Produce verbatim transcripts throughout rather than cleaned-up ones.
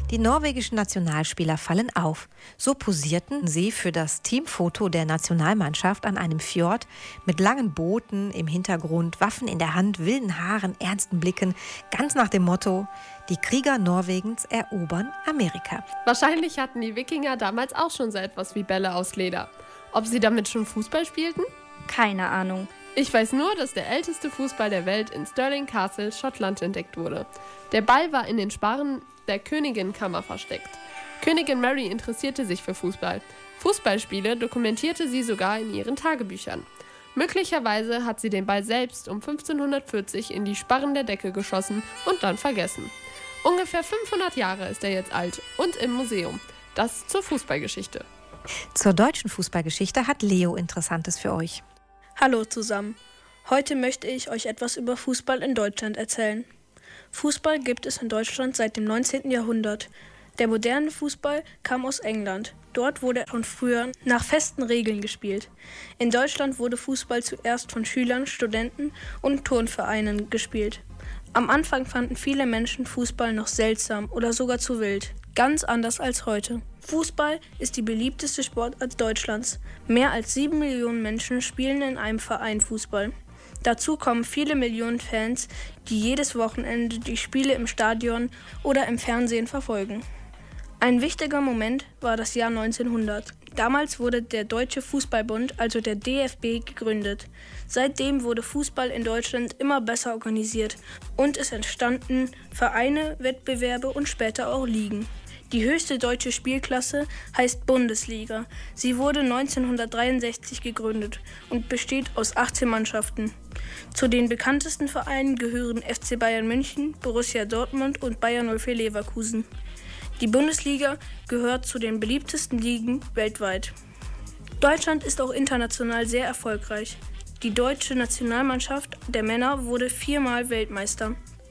Die norwegischen Nationalspieler fallen auf. So posierten sie für das Teamfoto der Nationalmannschaft an einem Fjord mit langen Booten im Hintergrund, Waffen in der Hand, wilden Haaren, ernsten Blicken, ganz nach dem Motto: Die Krieger Norwegens erobern Amerika. Wahrscheinlich hatten die Wikinger damals auch schon so etwas wie Bälle aus Leder. Ob sie damit schon Fußball spielten? Keine Ahnung. Ich weiß nur, dass der älteste Fußball der Welt in Stirling Castle, Schottland, entdeckt wurde. Der Ball war in den Sparren der Königinkammer versteckt. Königin Mary interessierte sich für Fußball. Fußballspiele dokumentierte sie sogar in ihren Tagebüchern. Möglicherweise hat sie den Ball selbst um fünfzehnhundertvierzig in die Sparren der Decke geschossen und dann vergessen. Ungefähr fünfhundert Jahre ist er jetzt alt und im Museum. Das zur Fußballgeschichte. Zur deutschen Fußballgeschichte hat Leo Interessantes für euch. Hallo zusammen. Heute möchte ich euch etwas über Fußball in Deutschland erzählen. Fußball gibt es in Deutschland seit dem neunzehnten Jahrhundert. Der moderne Fußball kam aus England. Dort wurde schon früher nach festen Regeln gespielt. In Deutschland wurde Fußball zuerst von Schülern, Studenten und Turnvereinen gespielt. Am Anfang fanden viele Menschen Fußball noch seltsam oder sogar zu wild. Ganz anders als heute. Fußball ist die beliebteste Sportart Deutschlands. Mehr als sieben Millionen Menschen spielen in einem Verein Fußball. Dazu kommen viele Millionen Fans, die jedes Wochenende die Spiele im Stadion oder im Fernsehen verfolgen. Ein wichtiger Moment war das Jahr neunzehnhundert. Damals wurde der Deutsche Fußballbund, also der D F B, gegründet. Seitdem wurde Fußball in Deutschland immer besser organisiert und es entstanden Vereine, Wettbewerbe und später auch Ligen. Die höchste deutsche Spielklasse heißt Bundesliga. Sie wurde neunzehnhundertdreiundsechzig gegründet und besteht aus achtzehn Mannschaften. Zu den bekanntesten Vereinen gehören F C Bayern München, Borussia Dortmund und Bayer null vier Leverkusen. Die Bundesliga gehört zu den beliebtesten Ligen weltweit. Deutschland ist auch international sehr erfolgreich. Die deutsche Nationalmannschaft der Männer wurde viermal Weltmeister.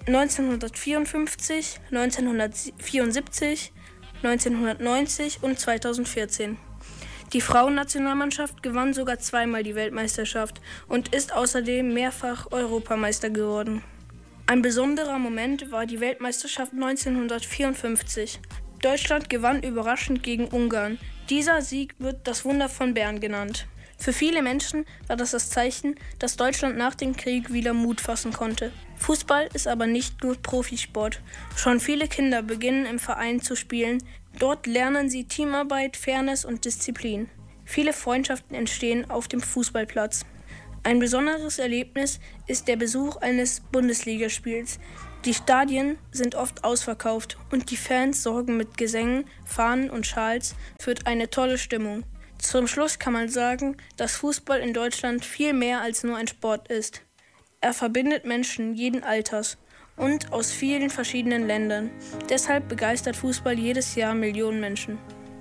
neunzehnhundertvierundfünfzig, neunzehnhundertvierundsiebzig, neunzehnhundertneunzig und zweitausendvierzehn. Die Frauennationalmannschaft gewann sogar zweimal die Weltmeisterschaft und ist außerdem mehrfach Europameister geworden. Ein besonderer Moment war die Weltmeisterschaft neunzehnhundertvierundfünfzig. Deutschland gewann überraschend gegen Ungarn. Dieser Sieg wird das Wunder von Bern genannt. Für viele Menschen war das das Zeichen, dass Deutschland nach dem Krieg wieder Mut fassen konnte. Fußball ist aber nicht nur Profisport. Schon viele Kinder beginnen im Verein zu spielen. Dort lernen sie Teamarbeit, Fairness und Disziplin. Viele Freundschaften entstehen auf dem Fußballplatz. Ein besonderes Erlebnis ist der Besuch eines Bundesligaspiels. Die Stadien sind oft ausverkauft und die Fans sorgen mit Gesängen, Fahnen und Schals für eine tolle Stimmung. Zum Schluss kann man sagen, dass Fußball in Deutschland viel mehr als nur ein Sport ist. Er verbindet Menschen jeden Alters und aus vielen verschiedenen Ländern. Deshalb begeistert Fußball jedes Jahr Millionen Menschen.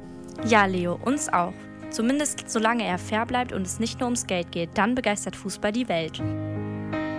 Ja, Leo, uns auch. Zumindest solange er fair bleibt und es nicht nur ums Geld geht, dann begeistert Fußball die Welt.